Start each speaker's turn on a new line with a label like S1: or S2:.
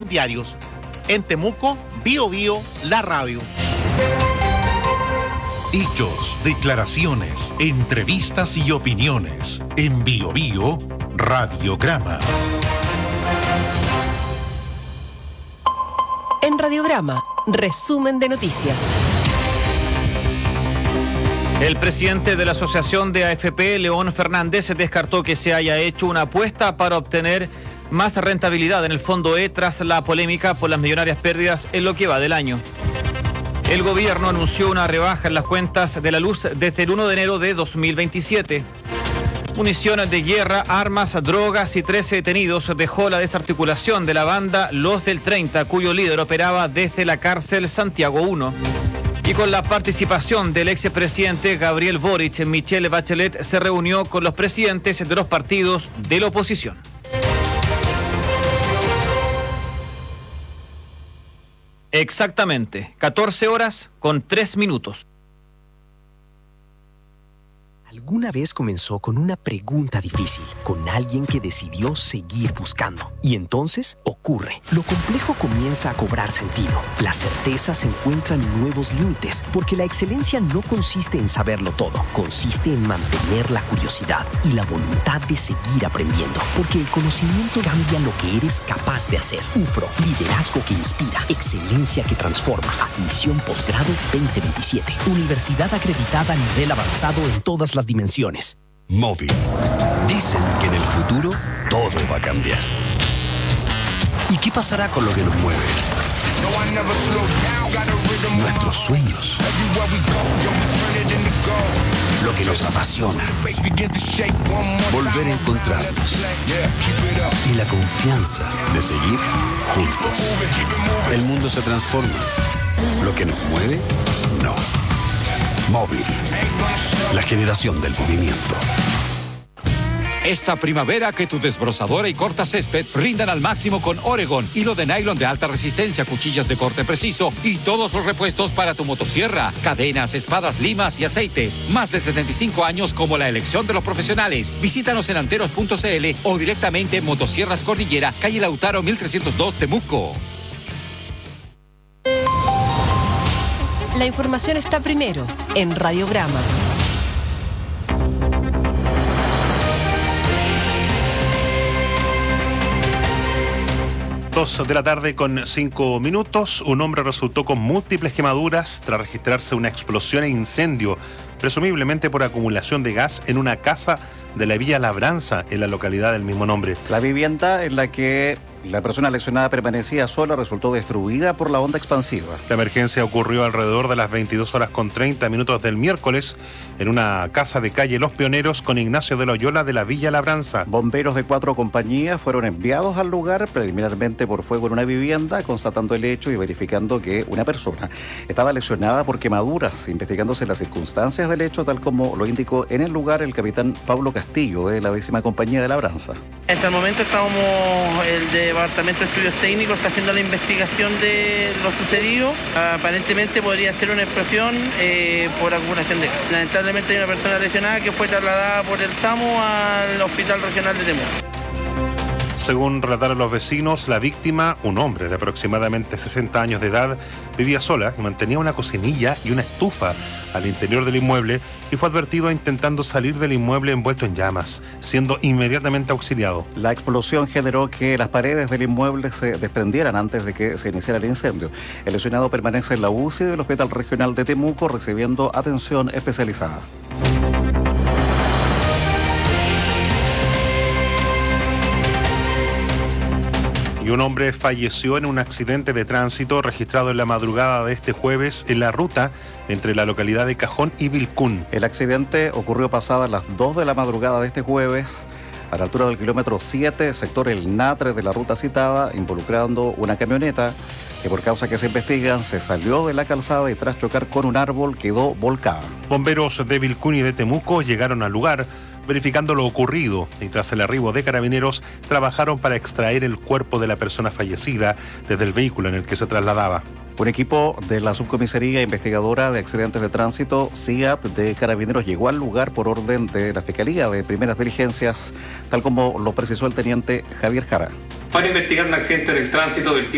S1: diarios. En Temuco, Bio Bio, la radio.
S2: Hechos, declaraciones, entrevistas y opiniones. En Bio Bio, Radiograma.
S3: En Radiograma, resumen de noticias.
S4: El presidente de la Asociación de AFP, León Fernández, descartó que se haya hecho una apuesta para obtener más rentabilidad en el Fondo E tras la polémica por las millonarias pérdidas en lo que va del año. El gobierno anunció una rebaja en las cuentas de la luz desde el 1 de enero de 2027. Munición de guerra, armas, drogas y 13 detenidos dejó la desarticulación de la banda Los del 30, cuyo líder operaba desde la cárcel Santiago 1. Y con la participación del expresidente Gabriel Boric, Michelle Bachelet se reunió con los presidentes de los partidos de la oposición. Exactamente, 14:03.
S5: ¿Alguna vez comenzó con una pregunta difícil, con alguien que decidió seguir buscando? Y entonces ocurre. Lo complejo comienza a cobrar sentido. La certeza se encuentra en nuevos límites, porque la excelencia no consiste en saberlo todo. Consiste en mantener la curiosidad y la voluntad de seguir aprendiendo, porque el conocimiento cambia lo que eres capaz de hacer. UFRO, liderazgo que inspira, excelencia que transforma. Admisión posgrado 2027. Universidad acreditada a nivel avanzado en todas las dimensiones.
S6: Móvil. Dicen que en el futuro todo va a cambiar. ¿Y qué pasará con lo que nos mueve? Nuestros sueños. Lo que nos apasiona. Volver a encontrarnos. Y la confianza de seguir juntos. El mundo se transforma. Lo que nos mueve, no. Móvil. La generación del movimiento.
S7: Esta primavera que tu desbrozadora y corta césped rindan al máximo con Oregon, hilo de nylon de alta resistencia, cuchillas de corte preciso y todos los repuestos para tu motosierra, cadenas, espadas, limas y aceites. Más de 75 años como la elección de los profesionales. Visítanos en anteros.cl o directamente en Motosierras Cordillera, calle Lautaro 1302, Temuco.
S3: La información está primero en Radiograma.
S1: 2:05 p.m. Un hombre resultó con múltiples quemaduras tras registrarse una explosión e incendio, presumiblemente por acumulación de gas en una casa de la Villa Labranza, en la localidad del mismo nombre.
S8: La vivienda en la que la persona lesionada permanecía sola resultó destruida por la onda expansiva.
S1: La emergencia ocurrió alrededor de las 22:30 del miércoles en una casa de calle Los Pioneros con Ignacio de Loyola de la Villa Labranza.
S8: Bomberos de 4 compañías fueron enviados al lugar, preliminarmente por fuego en una vivienda, constatando el hecho y verificando que una persona estaba lesionada por quemaduras, investigándose las circunstancias del hecho, tal como lo indicó en el lugar el capitán Pablo Castillo de la 10ª compañía de Labranza.
S9: Hasta el momento el Departamento de Estudios Técnicos está haciendo la investigación de lo sucedido. Aparentemente podría ser una explosión por acumulación de gas. Lamentablemente hay una persona lesionada que fue trasladada por el SAMU al Hospital Regional de Temuco.
S1: Según relataron los vecinos, la víctima, un hombre de aproximadamente 60 años de edad, vivía sola y mantenía una cocinilla y una estufa al interior del inmueble y fue advertido intentando salir del inmueble envuelto en llamas, siendo inmediatamente auxiliado.
S8: La explosión generó que las paredes del inmueble se desprendieran antes de que se iniciara el incendio. El lesionado permanece en la UCI del Hospital Regional de Temuco recibiendo atención especializada.
S1: Y un hombre falleció en un accidente de tránsito registrado en la madrugada de este jueves en la ruta entre la localidad de Cajón y Vilcún.
S8: El accidente ocurrió pasadas las 2 de la madrugada de este jueves a la altura del kilómetro 7, sector El Natre de la ruta citada, involucrando una camioneta que por causa que se investigan se salió de la calzada y tras chocar con un árbol quedó volcada.
S1: Bomberos de Vilcún y de Temuco llegaron al lugar, verificando lo ocurrido, y tras el arribo de carabineros trabajaron para extraer el cuerpo de la persona fallecida desde el vehículo en el que se trasladaba.
S8: Un equipo de la Subcomisaría Investigadora de Accidentes de Tránsito, CIAT, de Carabineros llegó al lugar por orden de la Fiscalía de Primeras Diligencias, tal como lo precisó el teniente Javier Jara.
S10: Para investigar un accidente del tránsito del tipo